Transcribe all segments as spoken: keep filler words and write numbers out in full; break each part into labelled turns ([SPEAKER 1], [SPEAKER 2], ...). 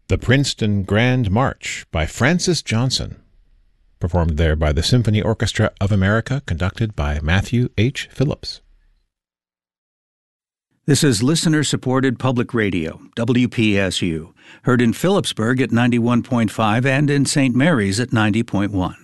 [SPEAKER 1] The Princeton Grand March by Francis Johnson, performed there by the Symphony Orchestra of America, conducted by Matthew H. Phillips.
[SPEAKER 2] This is listener-supported public radio, W P S U, heard in Phillipsburg at ninety-one point five and in Saint Mary's at ninety point one.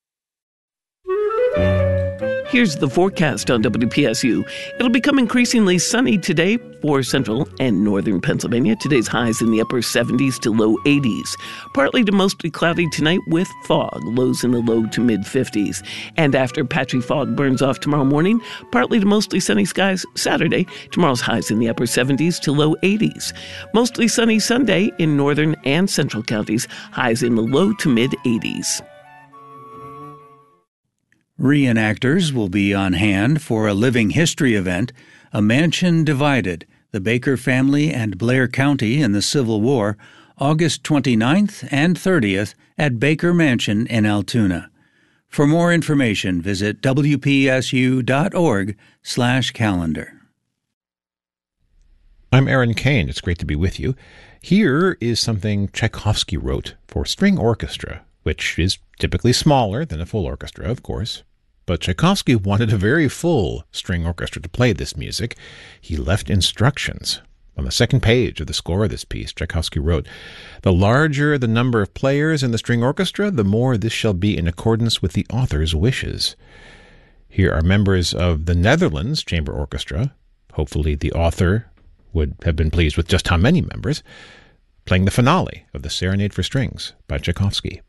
[SPEAKER 3] Here's the forecast on W P S U. It'll become increasingly sunny today for central and northern Pennsylvania. Today's highs in the upper seventies to low eighties. Partly to mostly cloudy tonight with fog, lows in the low to mid fifties. And after patchy fog burns off tomorrow morning, partly to mostly sunny skies Saturday. Tomorrow's highs in the upper seventies to low eighties. Mostly sunny Sunday in northern and central counties, highs in the low to mid eighties.
[SPEAKER 2] Reenactors will be on hand for a living history event, A Mansion Divided, the Baker Family and Blair County in the Civil War, August twenty-ninth and thirtieth at Baker Mansion in Altoona. For more information, visit W P S U dot org slash calendar.
[SPEAKER 1] I'm Aaron Kane. It's great to be with you. Here is something Tchaikovsky wrote for string orchestra, which is typically smaller than a full orchestra, of course. But Tchaikovsky wanted a very full string orchestra to play this music. He left instructions. On the second page of the score of this piece, Tchaikovsky wrote, "The larger the number of players in the string orchestra, the more this shall be in accordance with the author's wishes." Here are members of the Netherlands Chamber Orchestra. Hopefully the author would have been pleased with just how many members, playing the finale of the Serenade for Strings by Tchaikovsky.